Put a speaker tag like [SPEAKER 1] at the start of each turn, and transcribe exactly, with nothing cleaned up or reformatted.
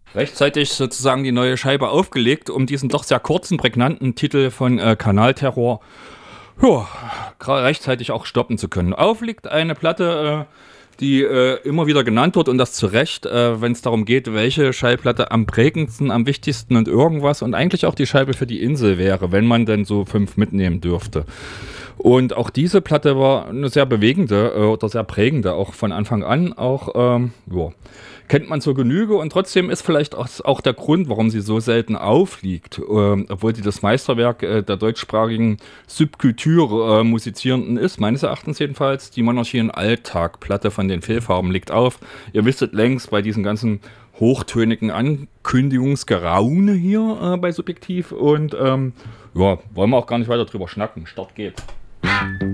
[SPEAKER 1] Rechtzeitig sozusagen die neue Scheibe aufgelegt, um diesen doch sehr kurzen, prägnanten Titel von äh, Kanalterror ja, rechtzeitig auch stoppen zu können. Aufliegt eine Platte, äh, die äh, immer wieder genannt wird und das zu Recht, äh, wenn es darum geht, welche Schallplatte am prägendsten, am wichtigsten und irgendwas und eigentlich auch die Scheibe für die Insel wäre, wenn man denn so fünf mitnehmen dürfte. Und auch diese Platte war eine sehr bewegende äh, oder sehr prägende, auch von Anfang an. Auch, ähm, ja, kennt man zur Genüge und trotzdem ist vielleicht auch, auch der Grund, warum sie so selten aufliegt, äh, obwohl sie das Meisterwerk äh, der deutschsprachigen Subkultur äh, Musizierenden ist, meines Erachtens jedenfalls, die Monarchie in Alltag, Platte von den Fehlfarben liegt auf. Ihr wisstet längst bei diesen ganzen hochtönigen Ankündigungsgeraune hier äh, bei Subjektiv und ähm, ja, wollen wir auch gar nicht weiter drüber schnacken. Start geht.